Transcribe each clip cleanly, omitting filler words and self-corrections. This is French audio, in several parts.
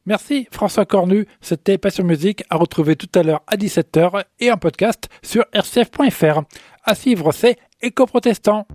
Merci François Cornu, c'était Passion Musique à retrouver tout à l'heure à 17h et en podcast sur rcf.fr. À suivre, c'est Éco-Protestant.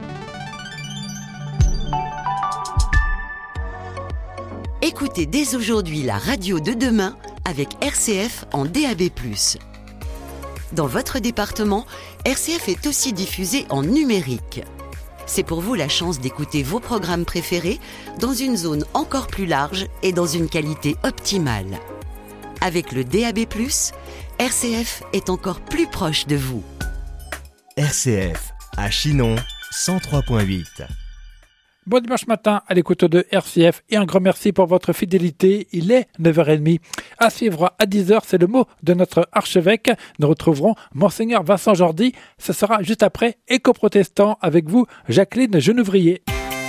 Écoutez dès aujourd'hui la radio de demain avec RCF en DAB+. Dans votre département, RCF est aussi diffusé en numérique. C'est pour vous la chance d'écouter vos programmes préférés dans une zone encore plus large et dans une qualité optimale. Avec le DAB+, RCF est encore plus proche de vous. RCF, à Chinon, 103.8. Bon dimanche matin à l'écoute de RCF et un grand merci pour votre fidélité. Il est 9h30. À suivre à 10h, c'est le mot de notre archevêque. Nous retrouverons Monseigneur Vincent Jordi. Ce sera juste après Éco-Protestant avec vous, Jacqueline Genouvrier.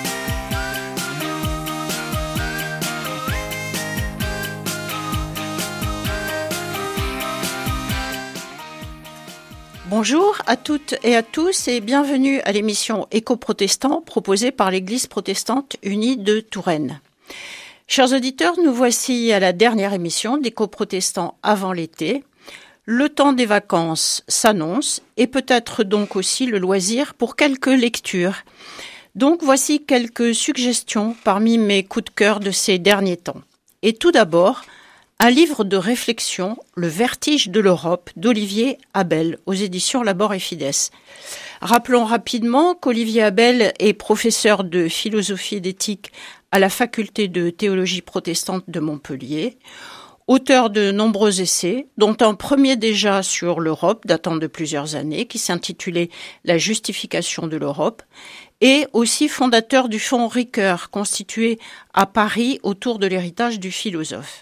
Bonjour à toutes et à tous et bienvenue à l'émission Éco-Protestant proposée par l'Église protestante unie de Touraine. Chers auditeurs, nous voici à la dernière émission d'Éco-Protestant avant l'été. Le temps des vacances s'annonce et peut-être donc aussi le loisir pour quelques lectures. Donc voici quelques suggestions parmi mes coups de cœur de ces derniers temps. Et tout d'abord, un livre de réflexion, Le vertige de l'Europe, d'Olivier Abel, aux éditions Labor et Fides. Rappelons rapidement qu'Olivier Abel est professeur de philosophie et d'éthique à la faculté de théologie protestante de Montpellier, auteur de nombreux essais, dont un premier déjà sur l'Europe, datant de plusieurs années, qui s'intitulait « La justification de l'Europe », et aussi fondateur du fonds Ricoeur, constitué à Paris autour de l'héritage du philosophe.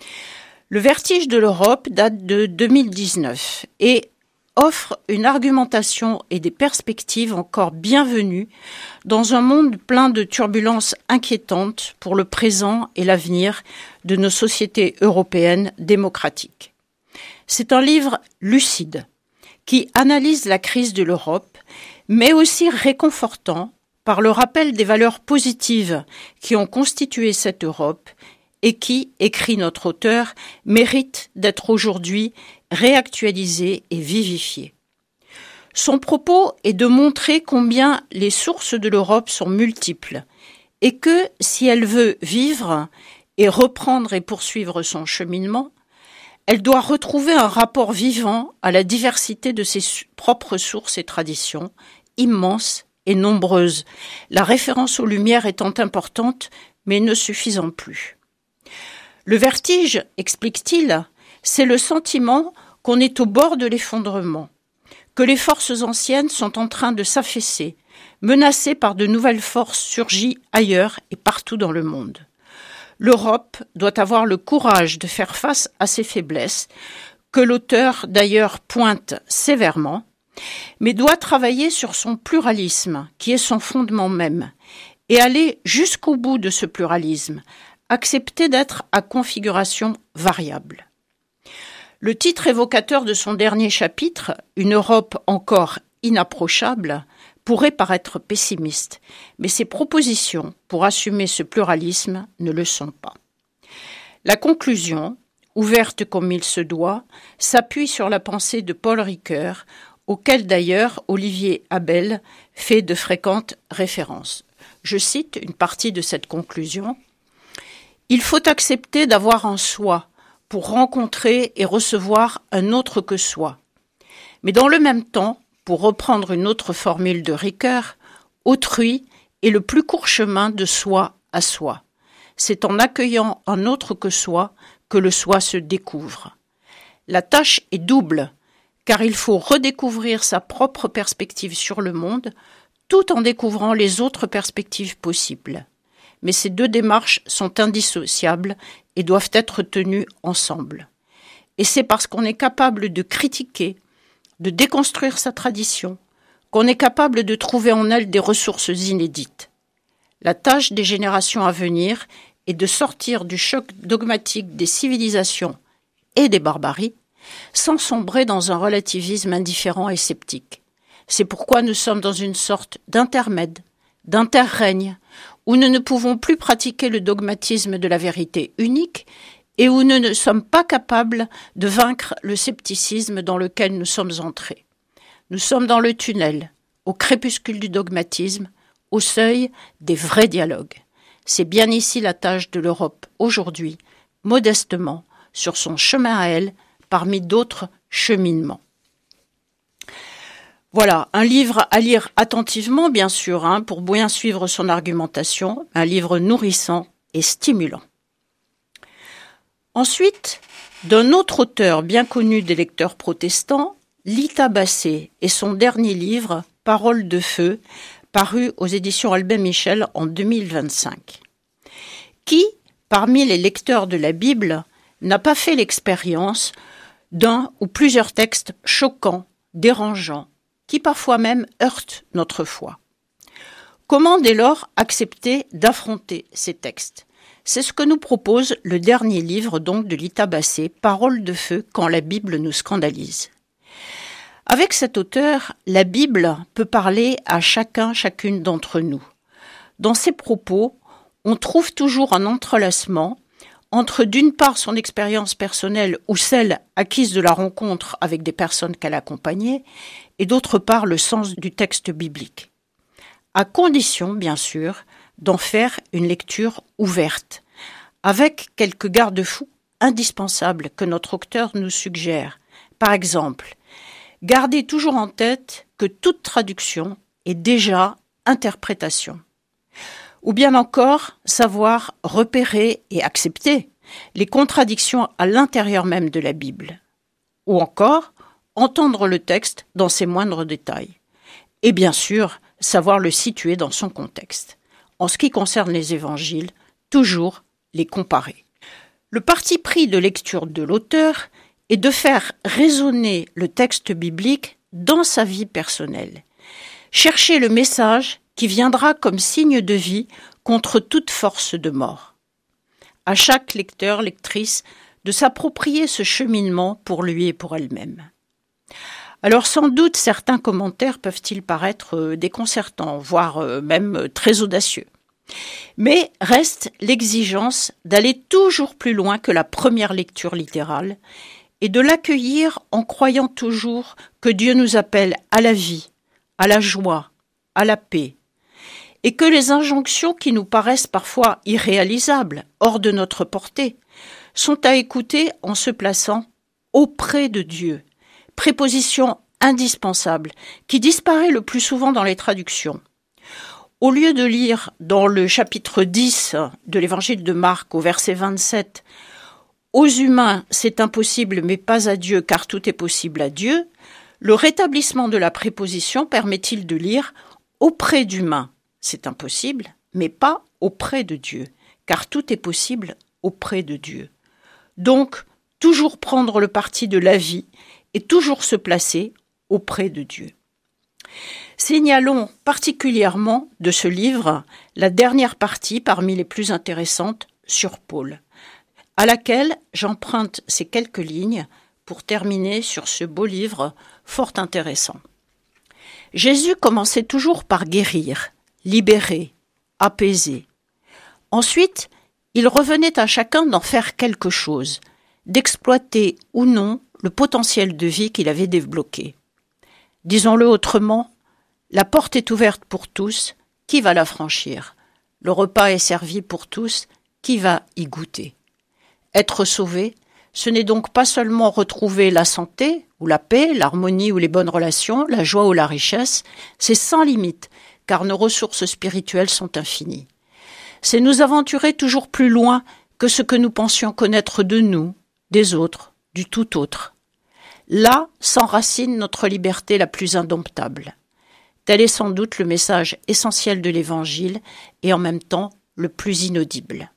Le vertige de l'Europe date de 2019 et offre une argumentation et des perspectives encore bienvenues dans un monde plein de turbulences inquiétantes pour le présent et l'avenir de nos sociétés européennes démocratiques. C'est un livre lucide qui analyse la crise de l'Europe, mais aussi réconfortant par le rappel des valeurs positives qui ont constitué cette Europe et qui, écrit notre auteur, mérite d'être aujourd'hui réactualisé et vivifié. Son propos est de montrer combien les sources de l'Europe sont multiples et que, si elle veut vivre et reprendre et poursuivre son cheminement, elle doit retrouver un rapport vivant à la diversité de ses propres sources et traditions, immenses et nombreuses, la référence aux Lumières étant importante mais ne suffisant plus. Le vertige, explique-t-il, c'est le sentiment qu'on est au bord de l'effondrement, que les forces anciennes sont en train de s'affaisser, menacées par de nouvelles forces surgies ailleurs et partout dans le monde. L'Europe doit avoir le courage de faire face à ces faiblesses, que l'auteur d'ailleurs pointe sévèrement, mais doit travailler sur son pluralisme, qui est son fondement même, et aller jusqu'au bout de ce pluralisme, accepter d'être à configuration variable. Le titre évocateur de son dernier chapitre, « Une Europe encore inapprochable », pourrait paraître pessimiste, mais ses propositions pour assumer ce pluralisme ne le sont pas. La conclusion, ouverte comme il se doit, s'appuie sur la pensée de Paul Ricoeur, auquel d'ailleurs Olivier Abel fait de fréquentes références. Je cite une partie de cette conclusion. « Il faut accepter d'avoir un soi pour rencontrer et recevoir un autre que soi. Mais dans le même temps, pour reprendre une autre formule de Ricoeur, autrui est le plus court chemin de soi à soi. C'est en accueillant un autre que soi que le soi se découvre. La tâche est double, car il faut redécouvrir sa propre perspective sur le monde, tout en découvrant les autres perspectives possibles. Mais ces deux démarches sont indissociables et doivent être tenues ensemble. Et c'est parce qu'on est capable de critiquer, de déconstruire sa tradition, qu'on est capable de trouver en elle des ressources inédites. La tâche des générations à venir est de sortir du choc dogmatique des civilisations et des barbaries, sans sombrer dans un relativisme indifférent et sceptique. C'est pourquoi nous sommes dans une sorte d'intermède, d'interrègne, où nous ne pouvons plus pratiquer le dogmatisme de la vérité unique et où nous ne sommes pas capables de vaincre le scepticisme dans lequel nous sommes entrés. Nous sommes dans le tunnel, au crépuscule du dogmatisme, au seuil des vrais dialogues. C'est bien ici la tâche de l'Europe aujourd'hui, modestement, sur son chemin à elle, parmi d'autres cheminements. Voilà, un livre à lire attentivement, bien sûr, pour bien suivre son argumentation, un livre nourrissant et stimulant. Ensuite, d'un autre auteur bien connu des lecteurs protestants, Lita Bassé et son dernier livre, Paroles de feu, paru aux éditions Albin Michel en 2025. Qui, parmi les lecteurs de la Bible, n'a pas fait l'expérience d'un ou plusieurs textes choquants, dérangeants, qui parfois même heurtent notre foi? Comment dès lors accepter d'affronter ces textes? C'est ce que nous propose le dernier livre donc de Lita Bassé, Paroles de feu quand la Bible nous scandalise. Avec cet auteur, la Bible peut parler à chacune d'entre nous. Dans ses propos, on trouve toujours un entrelacement entre d'une part son expérience personnelle ou celle acquise de la rencontre avec des personnes qu'elle accompagnait, et d'autre part le sens du texte biblique. À condition, bien sûr, d'en faire une lecture ouverte, avec quelques garde-fous indispensables que notre auteur nous suggère. Par exemple, gardez toujours en tête que toute traduction est déjà interprétation. Ou bien encore, savoir repérer et accepter les contradictions à l'intérieur même de la Bible. Ou encore, entendre le texte dans ses moindres détails. Et bien sûr, savoir le situer dans son contexte. En ce qui concerne les évangiles, toujours les comparer. Le parti pris de lecture de l'auteur est de faire résonner le texte biblique dans sa vie personnelle. Chercher le message qui viendra comme signe de vie contre toute force de mort. À chaque lecteur, lectrice, de s'approprier ce cheminement pour lui et pour elle-même. Alors sans doute certains commentaires peuvent-ils paraître déconcertants, voire même très audacieux. Mais reste l'exigence d'aller toujours plus loin que la première lecture littérale et de l'accueillir en croyant toujours que Dieu nous appelle à la vie, à la joie, à la paix, et que les injonctions qui nous paraissent parfois irréalisables, hors de notre portée, sont à écouter en se plaçant auprès de Dieu, préposition indispensable qui disparaît le plus souvent dans les traductions. Au lieu de lire dans le chapitre 10 de l'évangile de Marc au verset 27 « Aux humains, c'est impossible, mais pas à Dieu, car tout est possible à Dieu », le rétablissement de la préposition permet-il de lire « auprès d'humains ». C'est impossible, mais pas auprès de Dieu, car tout est possible auprès de Dieu. Donc, toujours prendre le parti de la vie et toujours se placer auprès de Dieu. Signalons particulièrement de ce livre la dernière partie parmi les plus intéressantes sur Paul, à laquelle j'emprunte ces quelques lignes pour terminer sur ce beau livre fort intéressant. Jésus commençait toujours par guérir, libérer, apaiser. Ensuite, il revenait à chacun d'en faire quelque chose, d'exploiter ou non le potentiel de vie qu'il avait débloqué. Disons-le autrement, la porte est ouverte pour tous, qui va la franchir? Le repas est servi pour tous, qui va y goûter? Être sauvé, ce n'est donc pas seulement retrouver la santé ou la paix, l'harmonie ou les bonnes relations, la joie ou la richesse, c'est sans limite, car nos ressources spirituelles sont infinies. C'est nous aventurer toujours plus loin que ce que nous pensions connaître de nous, des autres, du tout autre. Là s'enracine notre liberté la plus indomptable. Tel est sans doute le message essentiel de l'Évangile et en même temps le plus inaudible.